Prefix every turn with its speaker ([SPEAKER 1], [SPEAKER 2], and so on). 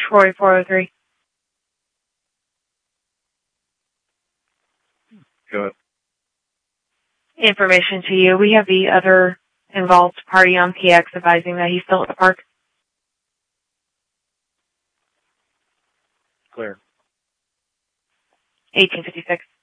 [SPEAKER 1] Troy 403.
[SPEAKER 2] Go ahead.
[SPEAKER 1] Information to you. We have the other involved party on PX advising that he's still at the park.
[SPEAKER 2] Clear.
[SPEAKER 1] 1856.